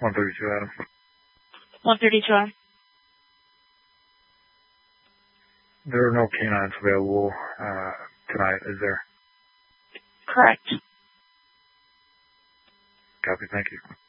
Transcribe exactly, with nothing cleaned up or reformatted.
one thirty-two, Adam. one thirty-two, Adam. There are no canines available uh, tonight, is there? Correct. Copy, thank you.